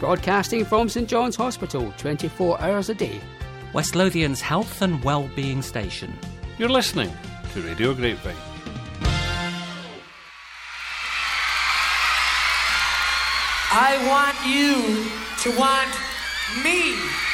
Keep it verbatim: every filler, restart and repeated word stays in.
broadcasting from St John's Hospital twenty-four hours a day. West Lothian's health and well-being station. You're listening to Radio Grapevine. I want you to want me.